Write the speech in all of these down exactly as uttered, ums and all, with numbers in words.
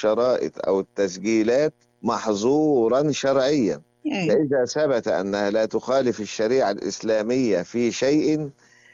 الشرائط أو التسجيلات محظورا شرعيا، أي. فإذا ثبت أنها لا تخالف الشريعة الإسلامية في شيء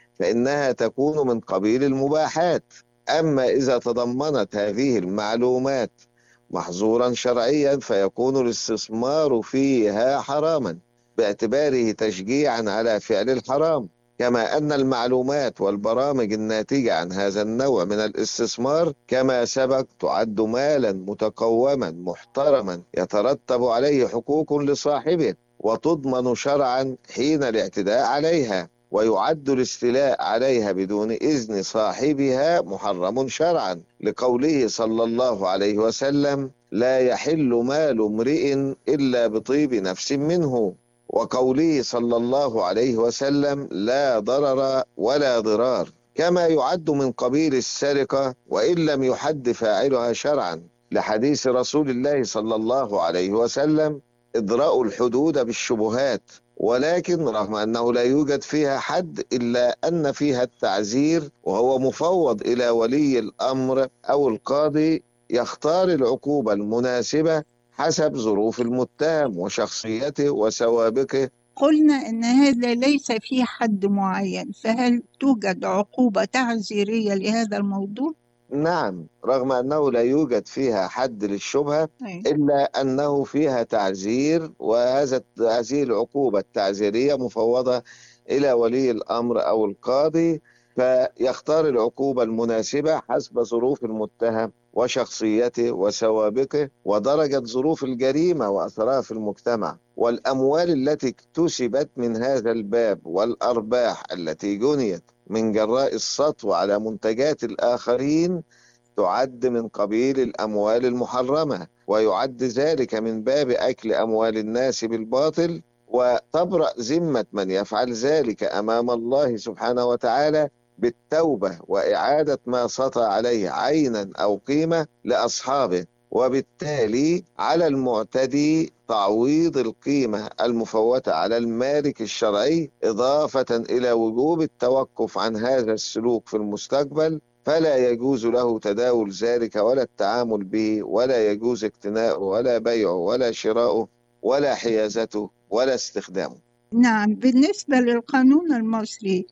فإنها تكون من قبيل المباحات. أما إذا تضمنت هذه المعلومات محظورا شرعيا فيكون الاستثمار فيها حراما باعتباره تشجيعا على فعل الحرام، كما أن المعلومات والبرامج الناتجة عن هذا النوع من الاستثمار كما سبق تعد مالا متقوما محترما يترتب عليه حقوق لصاحبه وتضمن شرعا حين الاعتداء عليها، ويعد الاستيلاء عليها بدون إذن صاحبها محرم شرعا، لقوله صلى الله عليه وسلم: لا يحل مال امرئ إلا بطيب نفس منه، وقوله صلى الله عليه وسلم: لا ضرر ولا ضرار. كما يعد من قبيل السرقة وإن لم يحد فاعلها شرعا، لحديث رسول الله صلى الله عليه وسلم: ادرأوا الحدود بالشبهات. ولكن رغم أنه لا يوجد فيها حد إلا أن فيها التعزير، وهو مفوض إلى ولي الأمر أو القاضي يختار العقوبة المناسبة حسب ظروف المتهم وشخصيته وسوابقه. قلنا أن هذا ليس في حد معين، فهل توجد عقوبة تعزيرية لهذا الموضوع؟ نعم، رغم أنه لا يوجد فيها حد للشبهة إلا أنه فيها تعزير، وهذا هذه العقوبة التعزيرية مفوضة إلى ولي الأمر أو القاضي، فيختار العقوبة المناسبة حسب ظروف المتهم وشخصيته وسوابقه ودرجة ظروف الجريمة وأثرها في المجتمع، والأموال التي اكتسبت من هذا الباب والأرباح التي جنيت من جراء السطو على منتجات الآخرين تعد من قبيل الأموال المحرمة، ويعد ذلك من باب أكل أموال الناس بالباطل، وتبرأ ذمة من يفعل ذلك أمام الله سبحانه وتعالى بالتوبة وإعادة ما سطى عليه عينا أو قيمة لأصحابه، وبالتالي على المعتدي تعويض القيمة المفوتة على المالك الشرعي، إضافة إلى وجوب التوقف عن هذا السلوك في المستقبل، فلا يجوز له تداول ذلك ولا التعامل به، ولا يجوز اقتناؤه ولا بيعه ولا شراؤه ولا حيازته ولا استخدامه. نعم، بالنسبة للقانون المصري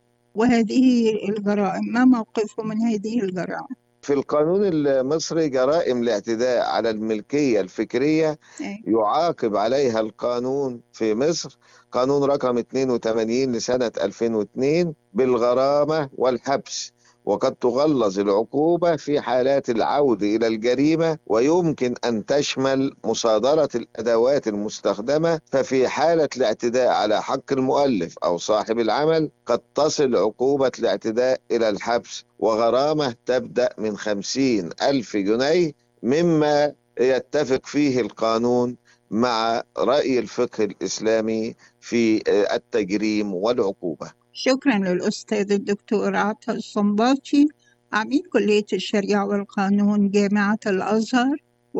وهذه الجرائم، ما موقفه من هذه الجرائم؟ في القانون المصري جرائم الاعتداء على الملكية الفكرية يعاقب عليها القانون في مصر قانون رقم اثنين وثمانين لسنة ألفين واثنين بالغرامة والحبس، وقد تغلظ العقوبة في حالات العود إلى الجريمة، ويمكن أن تشمل مصادرة الأدوات المستخدمة، ففي حالة الاعتداء على حق المؤلف أو صاحب العمل قد تصل عقوبة الاعتداء إلى الحبس وغرامة تبدأ من خمسين ألف جنيه، مما يتفق فيه القانون مع رأي الفقه الإسلامي في التجريم والعقوبة. شكرا للأستاذ الدكتور عطا الصنباطي، عميد كلية الشريعة والقانون جامعة الأزهر،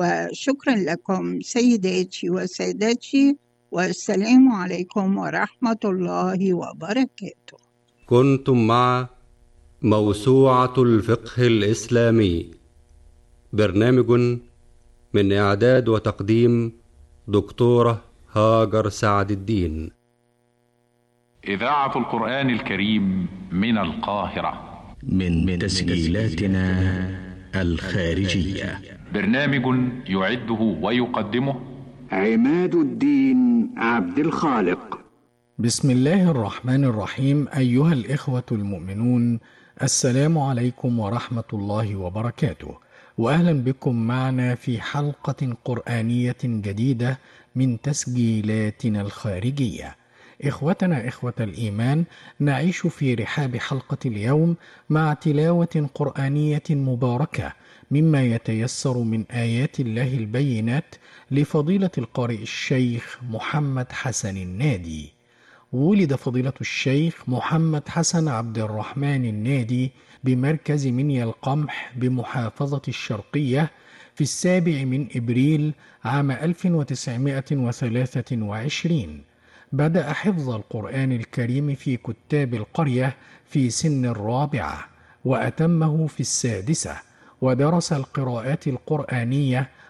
وشكرا لكم سيداتي وسادتي، والسلام عليكم ورحمة الله وبركاته. كنتم مع موسوعة الفقه الإسلامي، برنامج من إعداد وتقديم دكتورة هاجر سعد الدين. إذاعة القرآن الكريم من القاهرة، من, من تسجيلاتنا الخارجية. برنامج يعده ويقدمه عماد الدين عبد الخالق. بسم الله الرحمن الرحيم. أيها الإخوة المؤمنون، السلام عليكم ورحمة الله وبركاته، وأهلا بكم معنا في حلقة قرآنية جديدة من تسجيلاتنا الخارجية. إخوتنا إخوة الإيمان، نعيش في رحاب حلقة اليوم مع تلاوة قرآنية مباركة مما يتيسر من آيات الله البينات لفضيلة القارئ الشيخ محمد حسن النادي. ولد فضيلة الشيخ محمد حسن عبد الرحمن النادي بمركز منيا القمح بمحافظة الشرقية في السابع من إبريل عام ألف وتسعمائة وثلاثة وعشرين. بدأ حفظ القرآن الكريم في كتاب القرية في سن الرابعة، وأتمه في السادسة، ودرس القراءات القرآنية